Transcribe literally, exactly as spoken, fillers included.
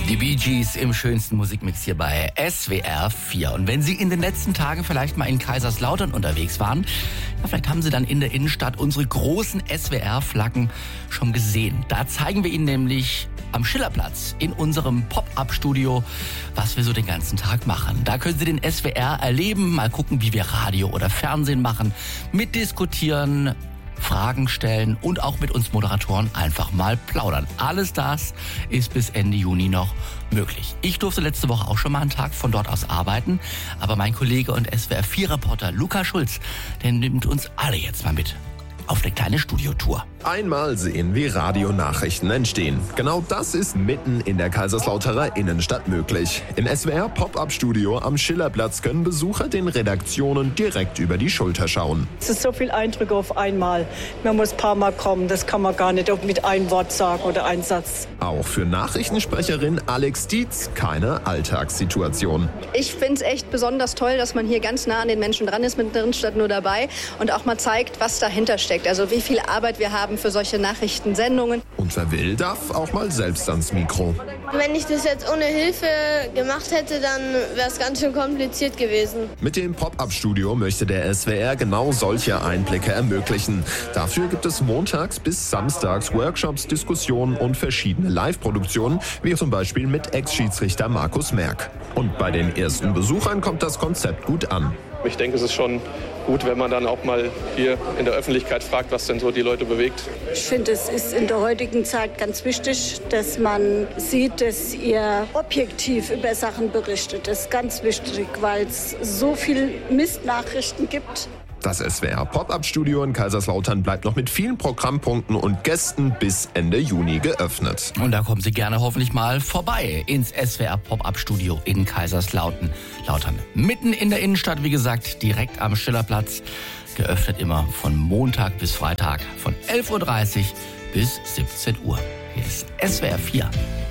Die Bee Gees im schönsten Musikmix hier bei S W R vier. Und wenn Sie in den letzten Tagen vielleicht mal in Kaiserslautern unterwegs waren, ja, vielleicht haben Sie dann in der Innenstadt unsere großen S W R-Flaggen schon gesehen. Da zeigen wir Ihnen nämlich am Schillerplatz in unserem Pop-Up-Studio, was wir so den ganzen Tag machen. Da können Sie den S W R erleben, mal gucken, wie wir Radio oder Fernsehen machen, mitdiskutieren, Fragen stellen und auch mit uns Moderatoren einfach mal plaudern. Alles das ist bis Ende Juni noch möglich. Ich durfte letzte Woche auch schon mal einen Tag von dort aus arbeiten, aber mein Kollege und S W R vier Reporter Luca Schulz, der nimmt uns alle jetzt mal mit auf eine kleine Studiotour. Einmal sehen, wie Radionachrichten entstehen. Genau das ist mitten in der Kaiserslauterer Innenstadt möglich. Im S W R Pop-Up-Studio am Schillerplatz können Besucher den Redaktionen direkt über die Schulter schauen. Es ist so viel Eindrücke auf einmal. Man muss ein paar Mal kommen, das kann man gar nicht mit einem Wort sagen oder einem Satz. Auch für Nachrichtensprecherin Alex Dietz keine Alltagssituation. Ich finde es echt besonders toll, dass man hier ganz nah an den Menschen dran ist, mit drin statt nur dabei und auch mal zeigt, was dahinter steckt. Also wie viel Arbeit wir haben für solche Nachrichtensendungen. Und wer will, darf auch mal selbst ans Mikro. Wenn ich das jetzt ohne Hilfe gemacht hätte, dann wäre es ganz schön kompliziert gewesen. Mit dem Pop-Up-Studio möchte der S W R genau solche Einblicke ermöglichen. Dafür gibt es montags bis samstags Workshops, Diskussionen und verschiedene Live-Produktionen, wie zum Beispiel mit Ex-Schiedsrichter Markus Merck. Und bei den ersten Besuchern kommt das Konzept gut an. Ich denke, es ist schon gut, wenn man dann auch mal hier in der Öffentlichkeit fragt, was denn so die Leute bewegt. Ich finde, es ist in der heutigen Zeit ganz wichtig, dass man sieht, dass ihr objektiv über Sachen berichtet. Das ist ganz wichtig, weil es so viel Mistnachrichten gibt. Das S W R Pop-Up-Studio in Kaiserslautern bleibt noch mit vielen Programmpunkten und Gästen bis Ende Juni geöffnet. Und da kommen Sie gerne hoffentlich mal vorbei ins S W R Pop-Up-Studio in Kaiserslautern. Lautern. Mitten in der Innenstadt, wie gesagt, direkt am Schillerplatz. Geöffnet immer von Montag bis Freitag von elf Uhr dreißig bis siebzehn Uhr. Hier ist S W R vier.